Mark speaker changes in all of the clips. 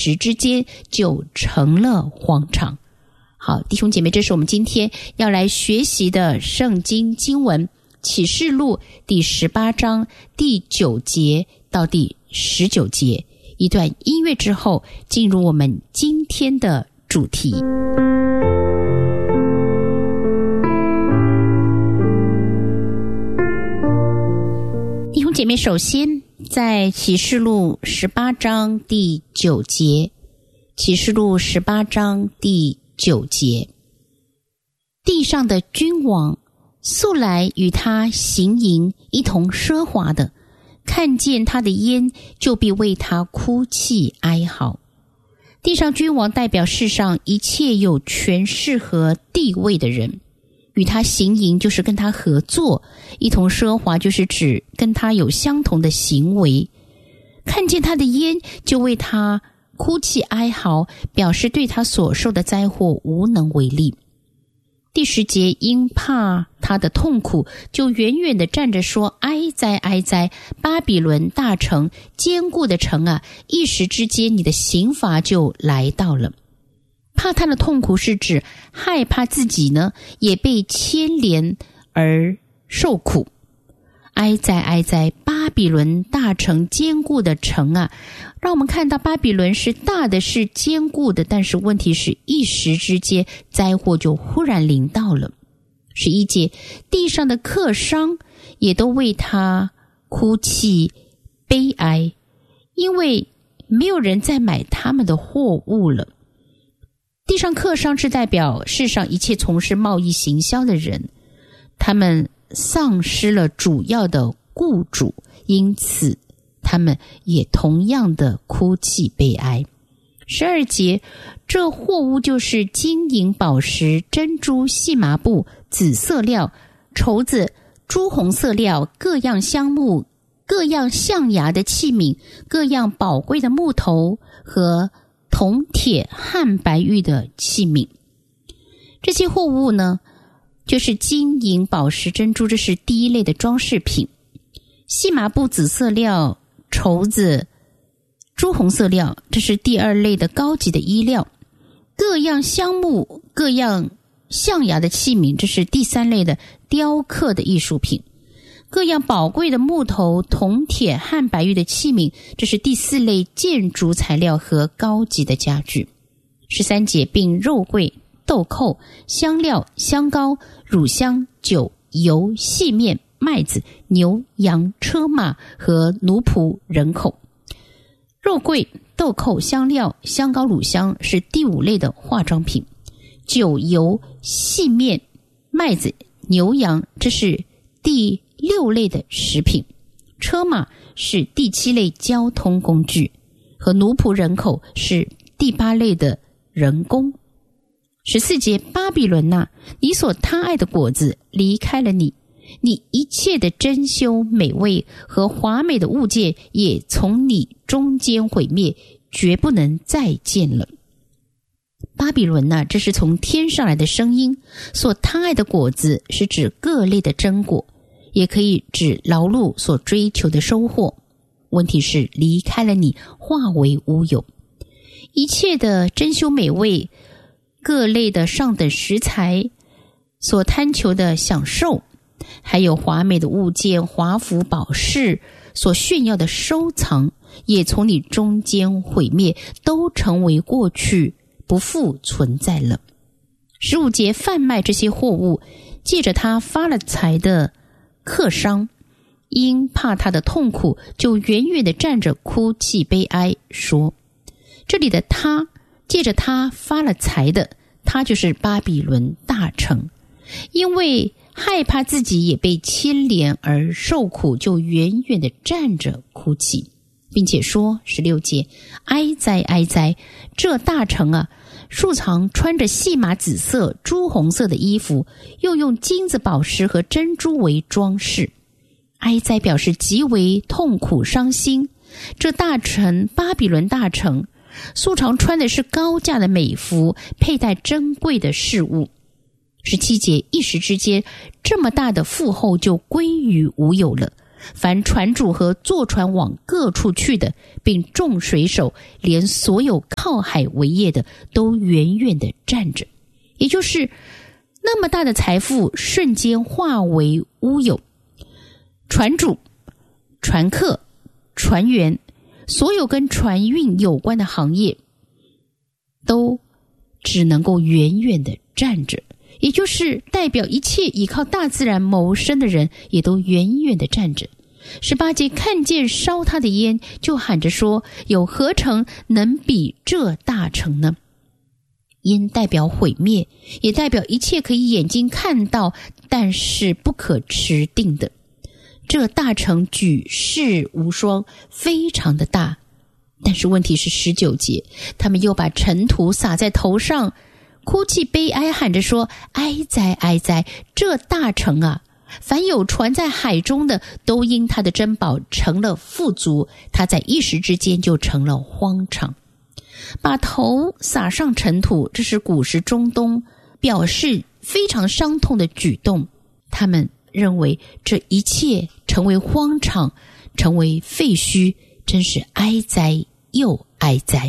Speaker 1: 时之间就成了荒场。好，弟兄姐妹，这是我们今天要来学习的圣经经文，启示录第18章第9节到第19节。一段音乐之后，进入我们今天的主题。弟兄姐妹，首先在启示录18章第9节，启示录18章第9节，地上的君王素来与他行淫，一同奢华的，看见他的烟，就必为他哭泣哀嚎。地上君王代表世上一切有权势和地位的人，与他行淫就是跟他合作，一同奢华就是指跟他有相同的行为。看见他的烟，就为他哭泣哀嚎，表示对他所受的灾祸无能为力。第10节，因怕他的痛苦，就远远地站着说，哀哉哀哉，巴比伦大城，坚固的城啊，一时之间你的刑罚就来到了。怕他的痛苦是指害怕自己呢也被牵连而受苦。哀哉哀哉，巴比伦大城，坚固的城啊，让我们看到巴比伦是大的，是坚固的，但是问题是一时之间灾祸就忽然临到了。11节，地上的客商也都为他哭泣悲哀，因为没有人再买他们的货物了。地上客商是代表世上一切从事贸易行销的人，他们丧失了主要的雇主，因此他们也同样的哭泣悲哀。12节，这货物就是金银宝石、珍珠、细麻布、紫色料、绸子、朱红色料，各样香木，各样象牙的器皿，各样宝贵的木头和铜铁汉白玉的器皿。这些货物呢，就是金银宝石珍珠，这是第一类的装饰品。细麻布、紫色料、绸子、朱红色料，这是第二类的高级的衣料。各样香木、各样象牙的器皿，这是第三类的雕刻的艺术品。各样宝贵的木头、铜铁汉白玉的器皿，这是第四类建筑材料和高级的家具。13节，并肉桂、豆蔻、香料、香膏、乳香、酒、油、细面、麦子、牛、羊、车马和奴仆、人口。肉桂、豆蔻、香料、香膏、乳香是第5类的化妆品。酒、油、细面、麦子、牛、羊，这是第6类的食品。车马是第7类交通工具，和奴仆人口是第8类的人工。14节，巴比伦啊，你所贪爱的果子离开了你，你一切的珍馐美味和华美的物件也从你中间毁灭，绝不能再见了。巴比伦啊，这是从天上来的声音，所贪爱的果子是指各类的珍果，也可以指劳碌所追求的收获。问题是离开了你，化为乌有。一切的珍馐美味，各类的上等食材所贪求的享受，还有华美的物件、华服宝饰所炫耀的收藏，也从你中间毁灭，都成为过去，不复存在了。15节，贩卖这些货物，借着他发了财的客商，因怕他的痛苦，就远远地站着哭泣悲哀，说，这里的他，借着他发了财的，他就是巴比伦大城，因为害怕自己也被牵连而受苦，就远远地站着哭泣，并且说16节，哀哉哀哉，这大城啊，素常穿着细麻紫色、朱红色的衣服，又用金子、宝石和珍珠为装饰。哀哉表示极为痛苦伤心。这大城巴比伦大城素常穿的是高价的美服，佩戴珍贵的饰物。17节，一时之间这么大的富厚就归于无有了， 凡船主和坐船往各处去的，并众水手，连所有靠海为业的，都远远地站着。也就是那么大的财富瞬间化为乌有，船主、船客、船员，所有跟船运有关的行业都只能够远远地站着，也就是代表一切依靠大自然谋生的人也都远远地站着。18节看见烧他的烟，就喊着说，有何城能比这大城呢？烟代表毁灭，也代表一切可以眼睛看到但是不可持定的。这大城举世无双，非常的大。但是问题是19节，他们又把尘土撒在头上，哭泣悲哀，喊着说，哀哉哀哉，这大城啊，凡有船在海中的，都因他的珍宝成了富足，他在一时之间就成了荒场。把头撒上尘土，这是古时中东表示非常伤痛的举动。他们认为这一切成为荒场，成为废墟，真是哀哉又哀哉。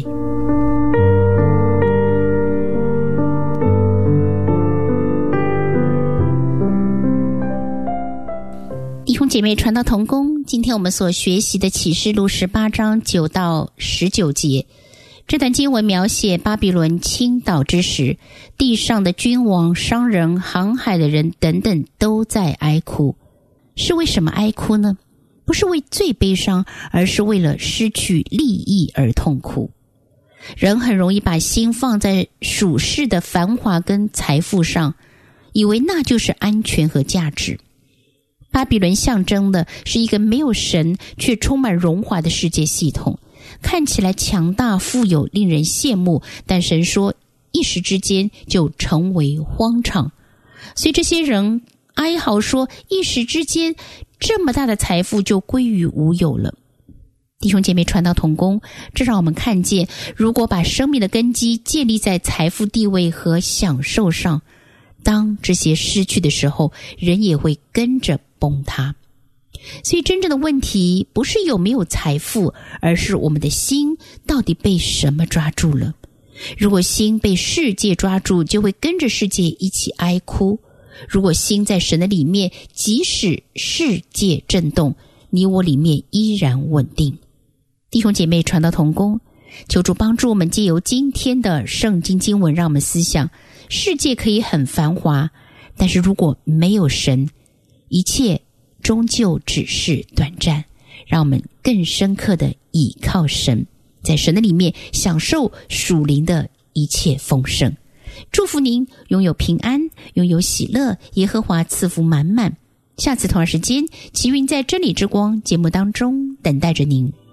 Speaker 1: 弟兄姐妹，传道同工，今天我们所学习的启示录18章9到19节，这段经文描写巴比伦倾倒之时，地上的君王、商人、航海的人等等都在哀哭。是为什么哀哭呢？不是为罪悲伤，而是为了失去利益而痛苦。人很容易把心放在属世的繁华跟财富上，以为那就是安全和价值。巴比伦象征的是一个没有神却充满荣华的世界系统，看起来强大富有，令人羡慕，但神说一时之间就成为荒场。所以这些人哀嚎说，一时之间这么大的财富就归于无有了。弟兄姐妹，传道同工，这让我们看见，如果把生命的根基建立在财富、地位和享受上，当这些失去的时候，人也会跟着崩塌。所以真正的问题不是有没有财富，而是我们的心到底被什么抓住了。如果心被世界抓住，就会跟着世界一起哀哭。如果心在神的里面，即使世界震动，你我里面依然稳定。弟兄姐妹，传道同工，求主帮助我们，借由今天的圣经经文，让我们思想，世界可以很繁华，但是如果没有神，一切终究只是短暂。让我们更深刻的倚靠神，在神的里面享受属灵的一切丰盛。祝福您拥有平安，拥有喜乐，耶和华赐福满满。下次同样时间，齐云在真理之光节目当中等待着您。